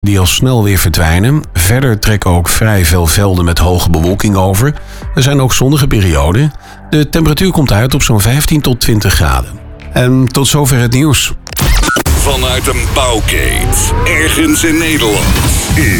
die al snel weer verdwijnen. Verder trekken ook vrij veel velden met hoge bewolking over. Er zijn ook zonnige perioden. De temperatuur komt uit op zo'n 15 tot 20 graden. En tot zover het nieuws. Vanuit een bouwkeet, ergens in Nederland, is